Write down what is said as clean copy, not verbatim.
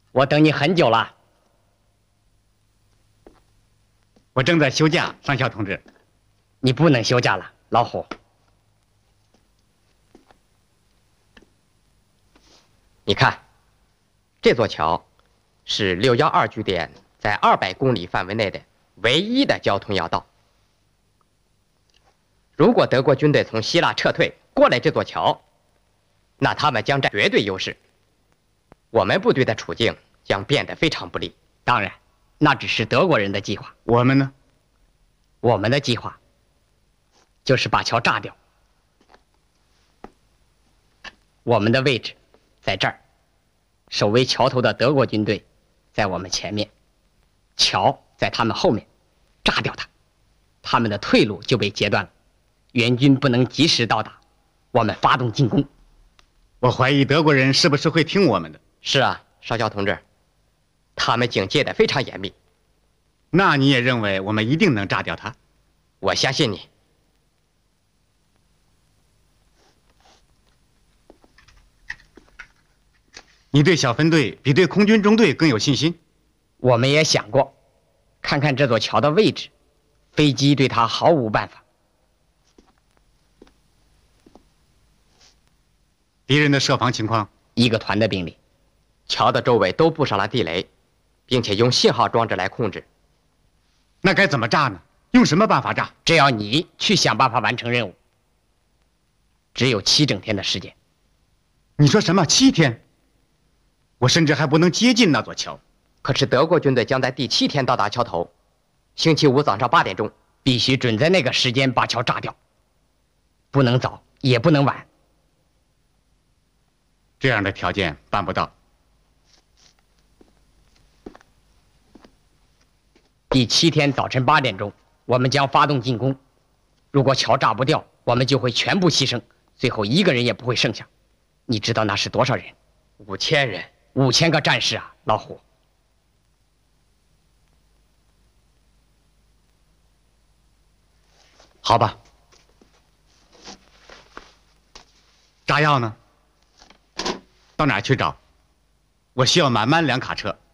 我等你很久了。 我正在休假，上校同志。 你不能休假了，老虎。 你看，这座桥是612据点在200公里范围内的唯一的交通要道。如果德国军队从希腊撤退过来这座桥，那他们将占绝对优势，我们部队的处境将变得非常不利。 当然，那只是德国人的计划。 我们呢？ 我们的计划就是把桥炸掉。我们的位置在这儿，守卫桥头的德国军队在我们前面，桥在他们后面，炸掉它，他们的退路就被截断了，援军不能及时到达，我们发动进攻。 我怀疑德国人是不是会听我们的？ 是啊，少校同志，他们警戒得非常严密。 那你也认为我们一定能炸掉它？ 我相信你。 你对小分队比对空军中队更有信心？ 我们也想过，看看这座桥的位置，飞机对它毫无办法。 敌人的设防情况 ？1个团的兵力， 桥的周围都布上了地雷，并且用信号装置来控制。 那该怎么炸呢？用什么办法炸？ 只要你去想办法完成任务。只有7整天的时间。 你说什么？7天？我甚至还不能接近那座桥。 可是德国军队将在第7天到达桥头，星期五早上8点钟， 必须准在那个时间把桥炸掉，不能早，也不能晚。 这样的条件办不到。 第7天早晨8点钟，我们将发动进攻。如果桥炸不掉，我们就会全部牺牲，最后1个人也不会剩下。你知道那是多少人 ？5000人 ，5000个战士啊，老虎。 好吧。炸药呢？到哪儿去找？我需要满2卡车。